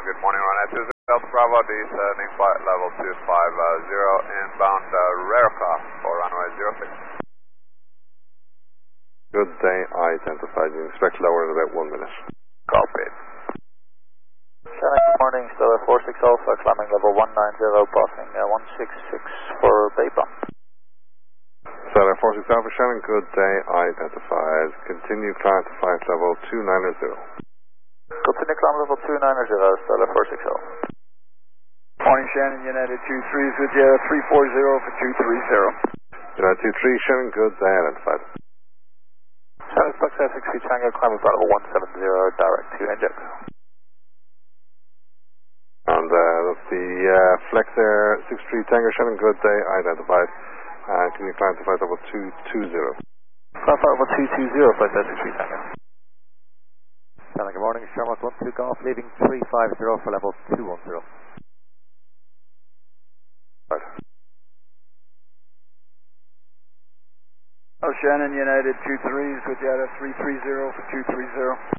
good morning, Runway 20 Delta Bravo, descending flight level 250, inbound Rarecraft for runway 06. Good day, identified. You expect lower in about 1 minute. Copy. Good morning, Stellar 46 Alpha, climbing level 190, passing 166 for Baypon. Stellar 46 Alpha, Shannon, good day, identified. Continue climb to flight level 290. Continue climb level 290, Stellar 46 Alpha. Morning, Shannon, United 23s with you, 340 for 230. United 23, Shannon, good day, identified. Shannon, Foxtrot 6 Tango, climbing flight level 170, direct to inject. And that's the Flex Air 63 Tango, Shannon, good day, identified. Can you climb to flight level 220? Climb flight level 220, Flex Air 63 Tango. Shannon, good morning, Sherlock 12 Golf, leaving 350 for level 210. Right. Oh, Shannon, United 23s with you at 330 for 230.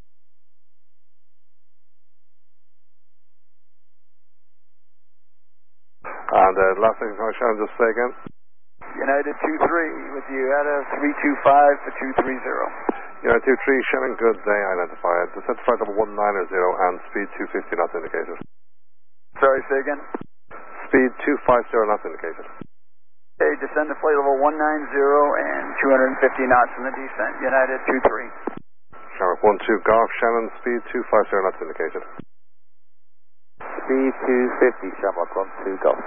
And last thing, Shannon, just say again. United 23 with you at 325 for 230. United 23, Shannon, good day, identified. Descent to flight level 190 and speed 250 knots indicated. Sorry, say again. Speed 250 knots indicated. Okay, descend to flight level 190 and 250 knots in the descent. United 23. Shamrock 12 Golf, Shannon, speed 250 knots indicated. Speed 250, Shamrock 12 Golf.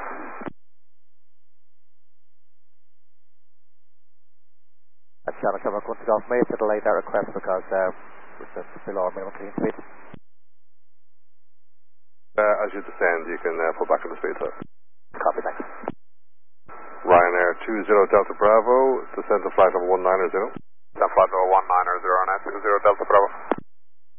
That's Shamrock 12 Golf. May have to delay that request because it's below our minimum clean speed. As you descend, you can pull back on the speed, sir. Copy, thanks. Ryanair 20 Delta Bravo, descend to flight level 190. Descend flight level 190 on 20 Delta Bravo.